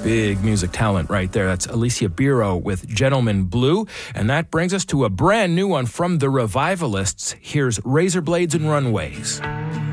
Big music talent right there. That's Alicia Biro with Gentleman Blue. And that brings us to a brand new one from the Revivalists. Here's Razor Blades and Runways.